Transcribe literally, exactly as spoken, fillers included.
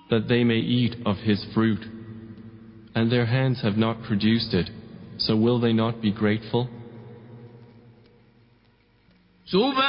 that they may eat of his fruit. And their hands have not produced it, so will they not be grateful?